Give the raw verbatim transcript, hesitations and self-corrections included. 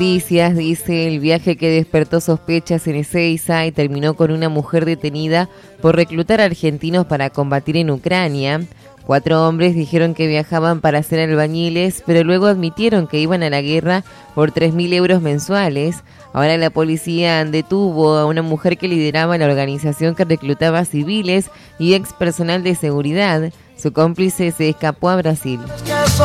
Noticias dice el viaje que despertó sospechas en Ezeiza y terminó con una mujer detenida por reclutar argentinos para combatir en Ucrania. Cuatro hombres dijeron que viajaban para ser albañiles, pero luego admitieron que iban a la guerra por tres mil euros mensuales. Ahora la policía detuvo a una mujer que lideraba la organización que reclutaba civiles y ex personal de seguridad. Su cómplice se escapó a Brasil.